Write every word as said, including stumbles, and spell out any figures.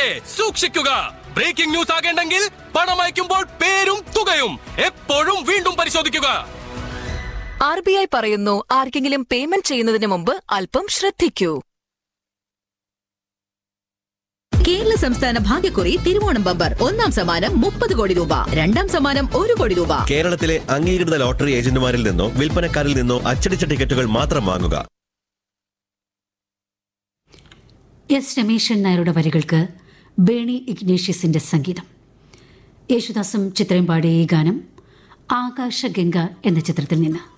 വരെ സൂക്ഷിക്കുക. Breaking news ആകേണ്ടെങ്കിൽ പണം അയക്കുമ്പോൾ പേരും തുകയും എപ്പോഴും വീണ്ടും പരിശോധിക്കുക. ആർ ബി ഐ പറയുന്നു, ആർക്കെങ്കിലും പേയ്മെന്റ് ചെയ്യുന്നതിന് മുമ്പ് അല്പം ശ്രദ്ധിക്കൂ. കേരള സംസ്ഥാന ഭാഗ്യക്കുറി തിരുവോണം ബമ്പർ ഒന്നാം സമ്മാനം മുപ്പത് കോടി രൂപ, രണ്ടാം സമ്മാനം ഒരു കോടി രൂപ. കേരളത്തിലെ അംഗീകൃത ലോട്ടറി ഏജന്റുമാരിൽ നിന്നോ വിൽപ്പനക്കാരിൽ നിന്നോ അച്ചടിച്ച ടിക്കറ്റുകൾ മാത്രം വാങ്ങുക. എസ് രമേശൻ നായരുടെ വരികൾക്ക് ബേണി ഇഗ്നേഷ്യസിന്റെ സംഗീതം. യേശുദാസും ചിത്രയും പാടിയ ഈ ഗാനം ആകാശഗംഗ എന്ന ചിത്രത്തിൽ നിന്ന്.